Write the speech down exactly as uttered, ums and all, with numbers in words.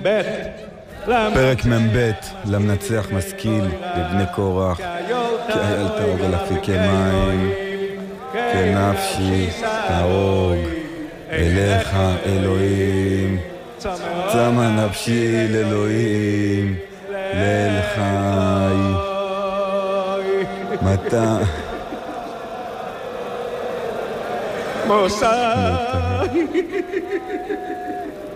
מ"ב. פרק מ"ב, למנצח משכיל, לבני קורח, כאייל תהרוג על אפיקי מים, כנפשי תהרוג, אליך אלוהים, צמא נפשי לאלוהים, ליל חי, מתי... מוסי